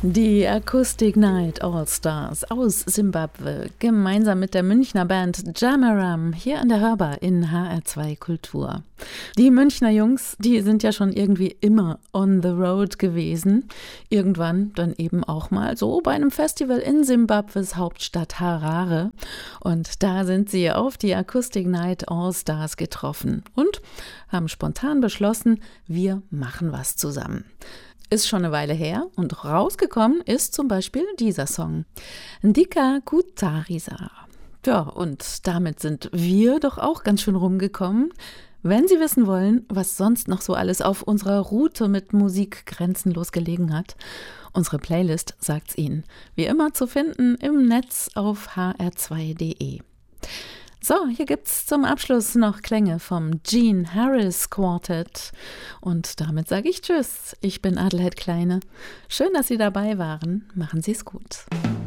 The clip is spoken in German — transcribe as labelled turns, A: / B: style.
A: Die Acoustic Night All-Stars aus Simbabwe, gemeinsam mit der Münchner Band Jamaram, hier an der Hörbar in HR2 Kultur. Die Münchner Jungs, die sind ja schon irgendwie immer on the road gewesen. Irgendwann dann eben auch mal so bei einem Festival in Simbabwes Hauptstadt Harare. Und da sind sie auf die Acoustic Night All-Stars getroffen und haben spontan beschlossen, wir machen was zusammen. Ist schon eine Weile her und rausgekommen ist zum Beispiel dieser Song, Ndika Kutarisa. Ja, und damit sind wir doch auch ganz schön rumgekommen. Wenn Sie wissen wollen, was sonst noch so alles auf unserer Route mit Musik grenzenlos gelegen hat, unsere Playlist sagt's Ihnen. Wie immer zu finden im Netz auf hr2.de. So, hier gibt's zum Abschluss noch Klänge vom Gene Harris Quartet. Und damit sage ich Tschüss. Ich bin Adelheid Kleine. Schön, dass Sie dabei waren. Machen Sie es gut.